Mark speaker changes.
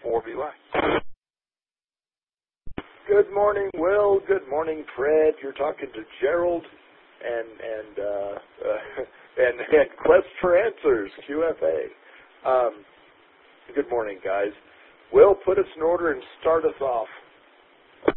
Speaker 1: 4BY. Good morning, Will. Good morning, Fred. You're talking to Gerald and Quest for Answers, QFA. Good morning, guys. Will, put us in order and start us off.